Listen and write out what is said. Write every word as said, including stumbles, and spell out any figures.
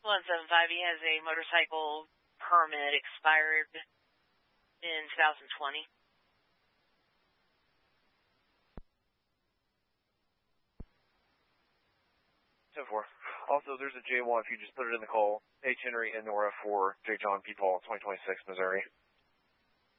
one seven five, he has a motorcycle permit expired in two thousand twenty. ten four. Also, there's a J one if you just put it in the call. H. Henry N O R F four, J. John P. Paul, twenty twenty-six, Missouri.